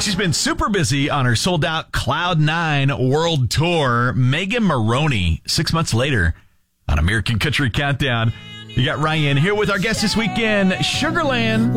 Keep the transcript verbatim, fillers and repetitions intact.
she's been super busy on her sold-out Cloud Nine World Tour. Megan Moroney, six months later on American Country Countdown. You got Ryan here with our guest this weekend, Sugarland.